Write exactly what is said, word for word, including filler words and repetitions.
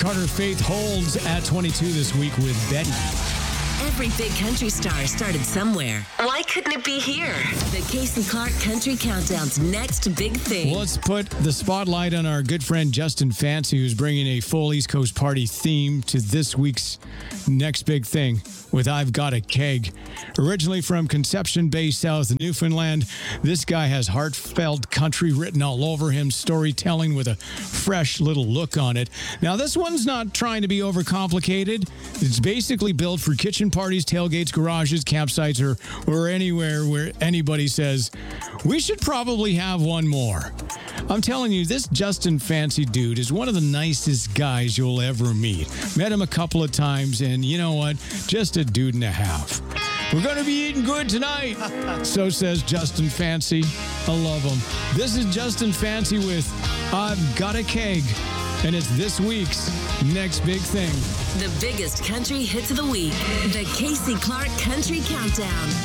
Carter Faith holds at twenty-two this week with Betty. Every big country star started somewhere. Why couldn't it be here? The Casey Clark Country Countdown's next big thing. Well, let's put the spotlight on our good friend Justin Fancy, who's bringing a full East Coast party theme to this week's next big thing with I've Got a Keg. Originally from Conception Bay, south of Newfoundland, this guy has heartfelt country written all over him, storytelling with a fresh little look on it. Now, this one's not trying to be overcomplicated. It's basically built for kitchen parties, tailgates, garages, campsites, or, or anywhere where anybody says, we should probably have one more. I'm telling you, this Justin Fancy dude is one of the nicest guys you'll ever meet. Met him a couple of times, and you know what? Just a dude and a half. We're going to be eating good tonight. So says Justin Fancy. I love him. This is Justin Fancy with I've Got a Keg, and it's this week's next big thing. The biggest country hits of the week. The Casey Clark Country Countdown.